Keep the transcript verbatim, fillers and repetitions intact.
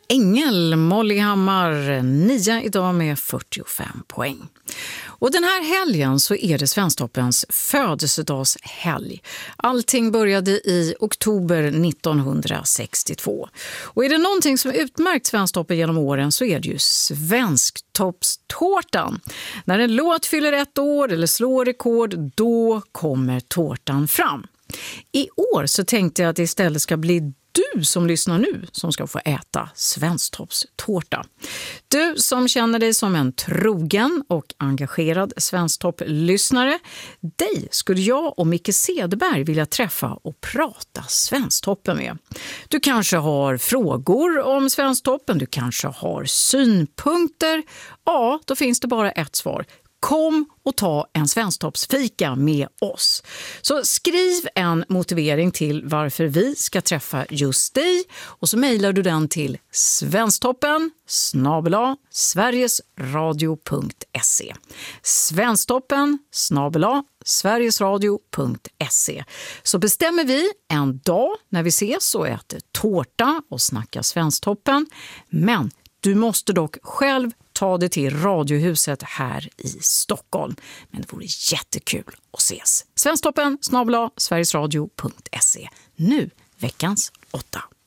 Engel, Molly Hammar, nia idag med fyrtiofem poäng. Och den här helgen så är det Svensktoppens födelsedagshelg. Allting började i oktober nittonhundrasextiotvå. Och är det någonting som utmärkt Svensktoppen genom åren så är det ju Svensktoppstårtan. När en låt fyller ett år eller slår rekord, då kommer tårtan fram. I år så tänkte jag att det istället ska bli du som lyssnar nu som ska få äta Svensktoppstårta. Du som känner dig som en trogen och engagerad Svensktopp-lyssnare, dig skulle jag och Micke Cederberg vilja träffa och prata Svensktoppen med. Du kanske har frågor om Svensktoppen, du kanske har synpunkter. Ja, då finns det bara ett svar. Kom och ta en Svensktoppsfika med oss. Så skriv en motivering till varför vi ska träffa just dig och så mejlar du den till svensktoppen snabel-a sverigesradio punkt se. Svensktoppen snabel-a sverigesradio punkt se. Så bestämmer vi en dag när vi ses och äter tårta och snackar Svensktoppen. Men du måste dock själv ta det till Radiohuset här i Stockholm. Men det vore jättekul att ses. Svensktoppen snabel-a sverigesradio punkt se. Nu veckans åtta.